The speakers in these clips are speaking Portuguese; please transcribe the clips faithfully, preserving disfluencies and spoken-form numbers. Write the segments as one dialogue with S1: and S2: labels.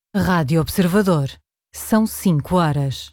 S1: Rádio Observador. São cinco horas.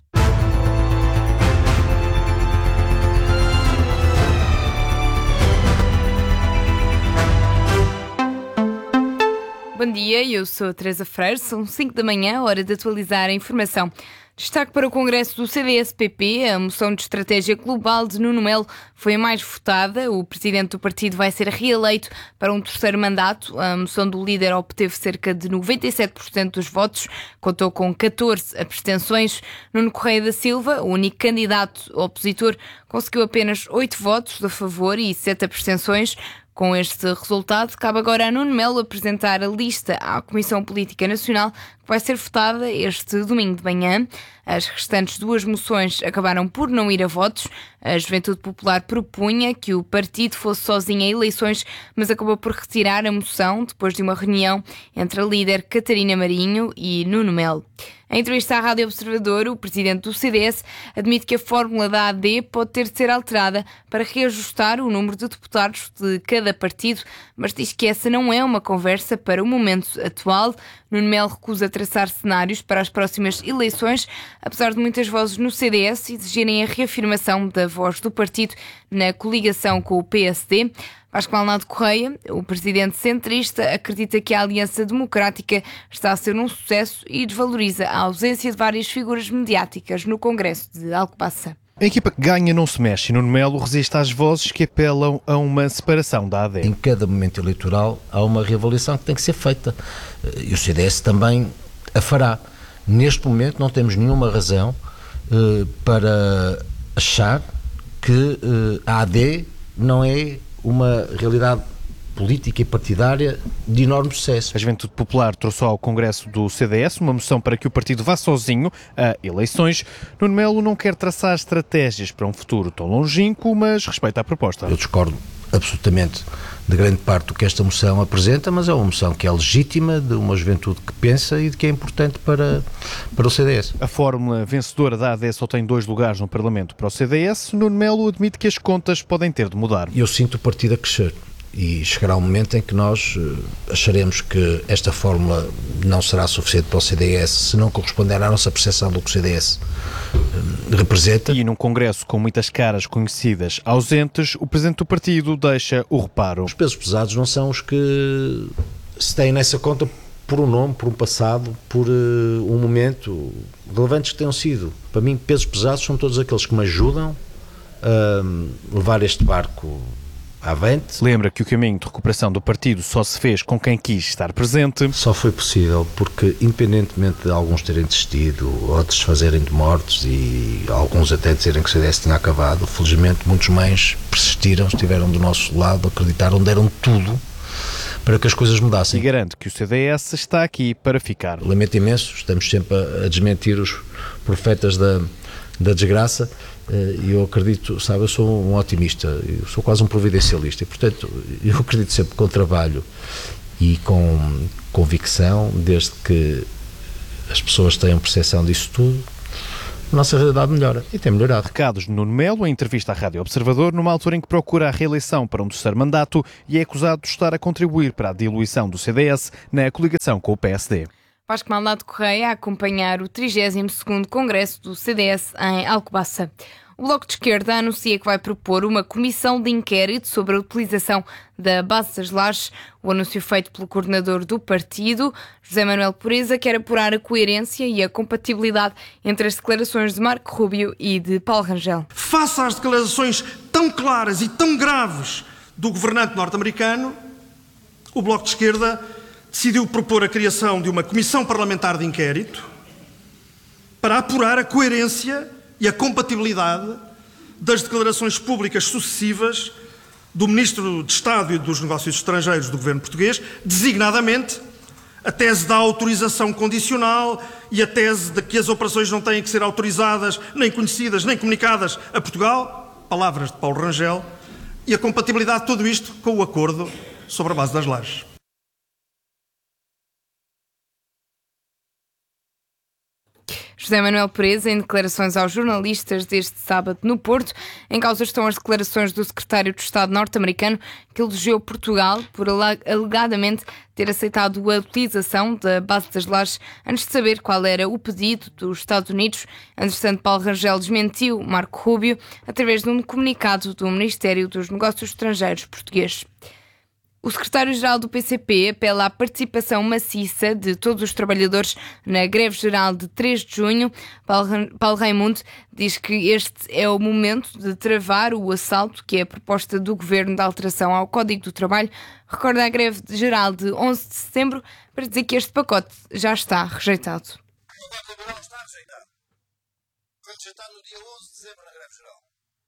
S2: Bom dia, eu sou a Teresa Freire, são cinco da manhã, hora de atualizar a informação. Destaque para o Congresso do C D S P P, a moção de estratégia global de Nuno Melo foi a mais votada. O presidente do partido vai ser reeleito para um terceiro mandato. A moção do líder obteve cerca de noventa e sete por cento dos votos, contou com catorze abstenções. Nuno Correia da Silva, o único candidato opositor, conseguiu apenas oito votos a favor e sete abstenções. Com este resultado, cabe agora a Nuno Melo apresentar a lista à Comissão Política Nacional, que vai ser votada este domingo de manhã. As restantes duas moções acabaram por não ir a votos. A Juventude Popular propunha que o partido fosse sozinho a eleições, mas acabou por retirar a moção depois de uma reunião entre a líder Catarina Marinho e Nuno Melo. Em entrevista à Rádio Observador, o presidente do C D S admite que a fórmula da A D pode ter de ser alterada para reajustar o número de deputados de cada partido, mas diz que essa não é uma conversa para o momento atual. Nuno Melo recusa traçar cenários para as próximas eleições, apesar de muitas vozes no C D S exigirem a reafirmação da voz do partido na coligação com o P S D. Vasco Malnado Correia, o presidente centrista, acredita que a Aliança Democrática está a ser um sucesso e desvaloriza a ausência de várias figuras mediáticas no Congresso de Alcobaça.
S3: A equipa que ganha não se mexe e Nuno Melo resiste às vozes que apelam a uma separação da A D.
S4: Em cada momento eleitoral há uma reavaliação que tem que ser feita e o C D S também a fará. Neste momento não temos nenhuma razão uh, para achar que uh, a A D não é uma realidade política e partidária de enorme sucesso.
S3: A Juventude Popular trouxe ao Congresso do C D S uma moção para que o partido vá sozinho a eleições. Nuno Melo não quer traçar estratégias para um futuro tão longínquo, mas respeita a proposta.
S4: Eu discordo absolutamente de grande parte do que esta moção apresenta, mas é uma moção que é legítima, de uma juventude que pensa e de que é importante para, para o C D S.
S3: A fórmula vencedora da A D só tem dois lugares no Parlamento para o C D S. Nuno Melo admite que as contas podem ter de mudar.
S4: Eu sinto o partido a crescer. E chegará um momento em que nós uh, acharemos que esta fórmula não será suficiente para o C D S se não corresponder à nossa percepção do que o C D S uh, representa.
S3: E num congresso com muitas caras conhecidas ausentes, o presidente do partido deixa o reparo.
S4: Os pesos pesados não são os que se têm nessa conta por um nome, por um passado, por uh, um momento, relevantes que tenham sido. Para mim, pesos pesados são todos aqueles que me ajudam a uh, levar este barco avante.
S3: Lembra que o caminho de recuperação do partido só se fez com quem quis estar presente.
S4: Só foi possível porque, independentemente de alguns terem desistido, outros fazerem de mortos e alguns até dizerem que o C D S tinha acabado, felizmente muitos mais persistiram, estiveram do nosso lado, acreditaram, deram tudo para que as coisas mudassem.
S3: E garante que o C D S está aqui para ficar.
S4: Lamento imenso, estamos sempre a desmentir os profetas da, da desgraça. E eu acredito, sabe, eu sou um otimista, eu sou quase um providencialista e, portanto, eu acredito sempre com trabalho e com convicção, desde que as pessoas tenham percepção disso tudo, a nossa realidade melhora e tem melhorado.
S3: Recados de Nuno Melo, em entrevista à Rádio Observador, numa altura em que procura a reeleição para um terceiro mandato e é acusado de estar a contribuir para a diluição do C D S na coligação com o P S D.
S2: Vasco Malnado Correia a acompanhar o trigésimo segundo Congresso do C D S em Alcobaça. O Bloco de Esquerda anuncia que vai propor uma comissão de inquérito sobre a utilização da base das lajes. O anúncio feito pelo coordenador do partido, José Manuel Pureza, quer apurar a coerência e a compatibilidade entre as declarações de Marco Rubio e de Paulo Rangel.
S5: Face às declarações tão claras e tão graves do governante norte-americano, o Bloco de Esquerda decidiu propor a criação de uma comissão parlamentar de inquérito para apurar a coerência e a compatibilidade das declarações públicas sucessivas do Ministro de Estado e dos Negócios Estrangeiros do Governo Português, designadamente a tese da autorização condicional e a tese de que as operações não têm que ser autorizadas, nem conhecidas, nem comunicadas a Portugal, palavras de Paulo Rangel, e a compatibilidade de tudo isto com o acordo sobre a base das lajes.
S2: José Manuel Pereza, em declarações aos jornalistas deste sábado no Porto. Em causa estão as declarações do secretário de Estado norte-americano, que elogiou Portugal por alegadamente ter aceitado a utilização da base das lajes antes de saber qual era o pedido dos Estados Unidos. Entretanto, Paulo Rangel desmentiu Marco Rubio através de um comunicado do Ministério dos Negócios Estrangeiros português. O secretário-geral do P C P apela à participação maciça de todos os trabalhadores na greve geral de três de junho. Paulo Raimundo diz que este é o momento de travar o assalto, que é a proposta do Governo de alteração ao Código do Trabalho. Recorda a greve geral de onze de setembro para dizer que este pacote já está rejeitado.
S6: O pacote laboral está rejeitado. Foi rejeitado no dia onze de dezembro na greve geral.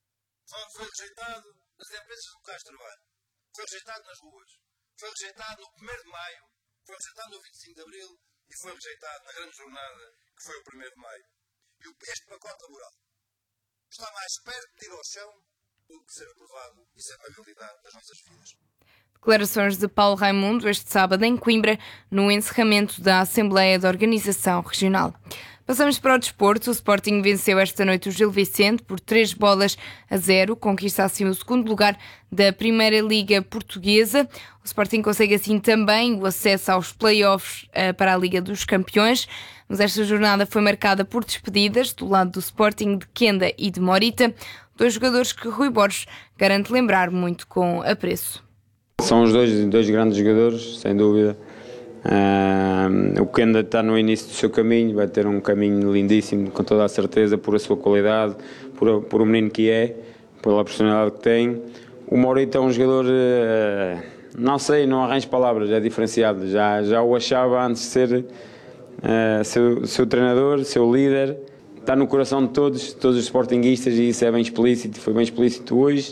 S6: Foi rejeitado nas empresas locais de trabalho. Foi rejeitado nas ruas, foi rejeitado no primeiro de maio, foi rejeitado no vinte e cinco de abril e foi rejeitado na grande jornada, que foi o primeiro de maio. E este pacote laboral está mais perto de ir ao chão do que ser aprovado e ser uma realidade das nossas vidas.
S2: Declarações de Paulo Raimundo este sábado em Coimbra, no encerramento da Assembleia da Organização Regional. Passamos para o desporto. O Sporting venceu esta noite o Gil Vicente por três bolas a zero, conquista assim o segundo lugar da Primeira Liga Portuguesa. O Sporting consegue assim também o acesso aos play-offs uh, para a Liga dos Campeões. Mas esta jornada foi marcada por despedidas do lado do Sporting de Kenda e de Morita, dois jogadores que Rui Borges garante lembrar muito com apreço.
S7: São os dois, dois grandes jogadores, sem dúvida. Uh, o Kenda está no início do seu caminho, vai ter um caminho lindíssimo, com toda a certeza, por a sua qualidade, por, por o menino que é, pela personalidade que tem. O Morita é um jogador, uh, não sei, não arranjo palavras, é diferenciado. Já, já o achava antes de ser uh, seu, seu treinador, seu líder. Está no coração de todos, todos os sportinguistas, e isso é bem explícito, foi bem explícito hoje.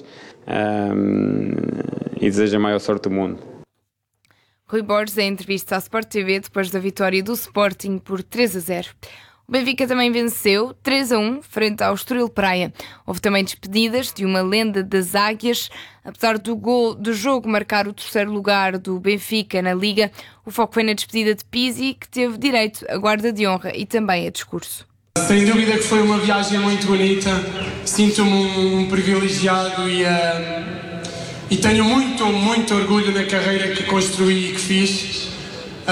S7: Uh, e desejo a maior sorte do mundo.
S2: Rui Borges, em entrevista à Sport T V depois da vitória do Sporting por três a zero. O Benfica também venceu três a um frente ao Estoril Praia. Houve também despedidas de uma lenda das Águias. Apesar do, gol, do jogo marcar o terceiro lugar do Benfica na Liga, o foco foi na despedida de Pizzi, que teve direito à guarda de honra e também a discurso.
S8: Sem dúvida que foi uma viagem muito bonita. Sinto-me um, um privilegiado e... Uh... E tenho muito, muito orgulho na carreira que construí e que fiz. Uh,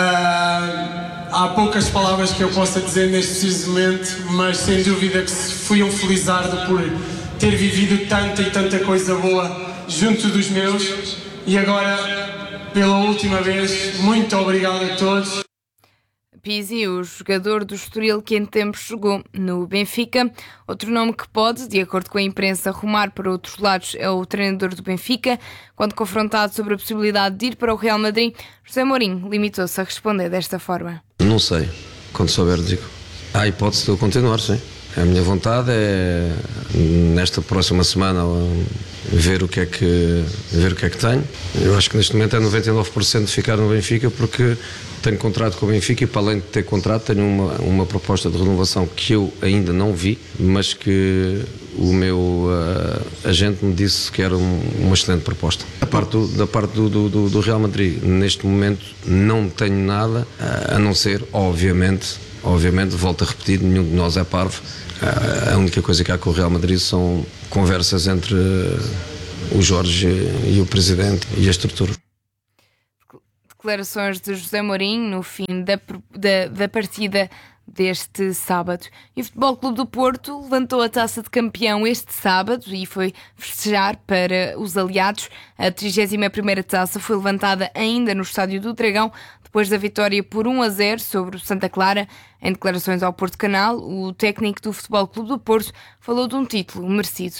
S8: há poucas palavras que eu possa dizer neste preciso momento, mas sem dúvida que fui um felizardo por ter vivido tanta e tanta coisa boa junto dos meus. E agora, pela última vez, muito obrigado a todos.
S2: Pizzi, o jogador do Estoril que em tempos jogou no Benfica. Outro nome que pode, de acordo com a imprensa, rumar para outros lados é o treinador do Benfica. Quando confrontado sobre a possibilidade de ir para o Real Madrid, José Mourinho limitou-se a responder desta forma.
S4: Não sei, quando souber digo. Há a hipótese de eu continuar, sim. A minha vontade é, nesta próxima semana, ver o que é que, ver o que é que tenho. Eu acho que neste momento é noventa e nove por cento de ficar no Benfica, porque tenho contrato com o Benfica e, para além de ter contrato, tenho uma, uma proposta de renovação que eu ainda não vi, mas que o meu uh, agente me disse que era um, uma excelente proposta. Da parte, do, da parte do, do, do Real Madrid, neste momento, não tenho nada, uh, a não ser, obviamente, obviamente, volto a repetir, nenhum de nós é parvo. Uh, a única coisa que há com o Real Madrid são conversas entre uh, o Jorge e o Presidente e a estrutura.
S2: Declarações de José Mourinho no fim da, da, da partida deste sábado. E o Futebol Clube do Porto levantou a taça de campeão este sábado e foi festejar para os aliados. A trigésima primeira taça foi levantada ainda no Estádio do Dragão, depois da vitória por um a zero sobre o Santa Clara. Em declarações ao Porto Canal, o técnico do Futebol Clube do Porto falou de um título merecido.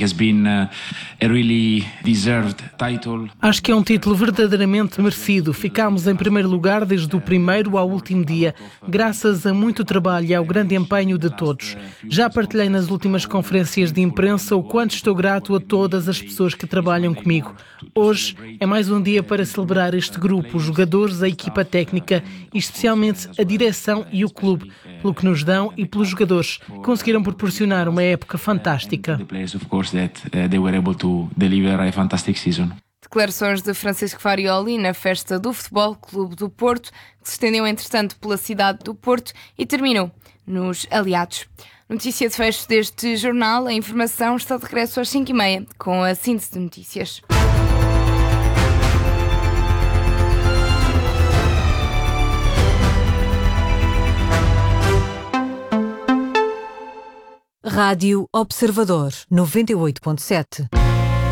S9: Acho que é um título verdadeiramente merecido. Ficámos em primeiro lugar desde o primeiro ao último dia, graças a muito trabalho e ao grande empenho de todos. Já partilhei nas últimas conferências de imprensa o quanto estou grato a todas as pessoas que trabalham comigo. Hoje é mais um dia para celebrar este grupo, os jogadores, a equipa técnica e especialmente a direção e o clube, pelo que nos dão e pelos jogadores que conseguiram proporcionar uma época fantástica.
S2: Declarações de Francisco Farioli na festa do Futebol Clube do Porto, que se estendeu entretanto pela cidade do Porto e terminou nos Aliados. Notícia de fecho deste jornal. A informação está de regresso às cinco e meia com a síntese de notícias.
S1: Rádio Observador noventa e oito ponto sete.